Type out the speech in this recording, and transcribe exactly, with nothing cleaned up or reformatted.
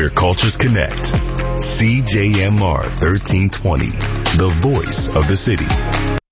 where cultures connect. C J M R thirteen twenty, the voice of the city.